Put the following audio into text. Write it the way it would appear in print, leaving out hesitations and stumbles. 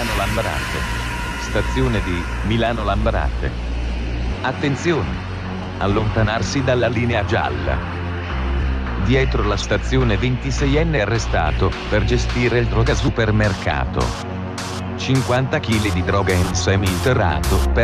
Milano Lambrate. Stazione di Milano Lambrate. Attenzione! Allontanarsi dalla linea gialla. Dietro la stazione 26enne arrestato per gestire il droga supermercato. 50 kg di droga in semi interrato per